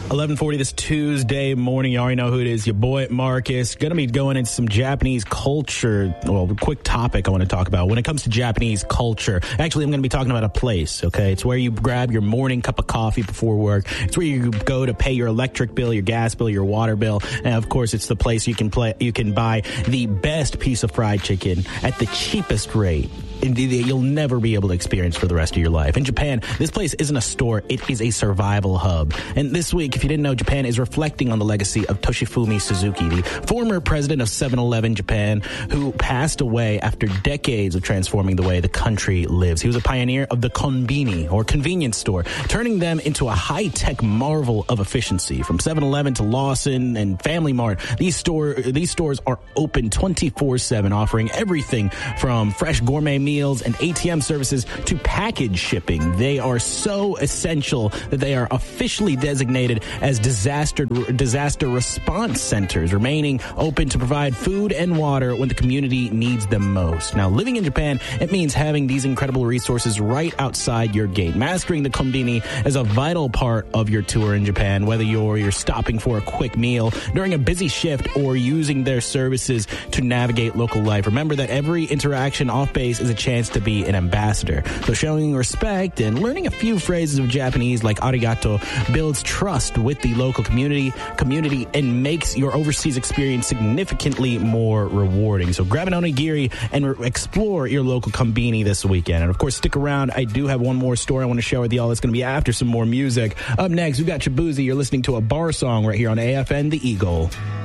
11:40 this Tuesday morning. You already know who it is. Your boy Marcus. Going to be going into some Japanese culture. Well, quick topic I want to talk about. When it comes to Japanese culture, actually, I'm going to be talking about a place, okay? It's where you grab your morning cup of coffee before work. It's where you go to pay your electric bill, your gas bill, your water bill. And, of course, it's the place you can buy the best piece of fried chicken at the cheapest rate. You'll never be able to experience for the rest of your life. In Japan, this place isn't a store, it is a survival hub. And this week, if you didn't know, Japan is reflecting on the legacy of Toshifumi Suzuki, the former president of 7-Eleven Japan, who passed away after decades of transforming the way the country lives. He was a pioneer of the konbini, or convenience store, turning them into a high-tech marvel of efficiency. From 7-Eleven to Lawson and Family Mart, these stores are open 24/7, offering everything from fresh gourmet meals and ATM services to package shipping. They are so essential that they are officially designated as disaster response centers, remaining open to provide food and water when the community needs them most. Now, living in Japan, it means having these incredible resources right outside your gate. Mastering the konbini is a vital part of your tour in Japan, whether you're stopping for a quick meal during a busy shift or using their services to navigate local life. Remember that every interaction off base is a chance to be an ambassador. So showing respect and learning a few phrases of Japanese like arigato builds trust with the local community and makes your overseas experience significantly more rewarding. So grab an onigiri and explore your local konbini this weekend. And of course, stick around. I do have one more story I want to share with y'all. It's going to be after some more music. Up next, we've got Chibuzi. You're listening to a bar song right here on AFN The Eagle.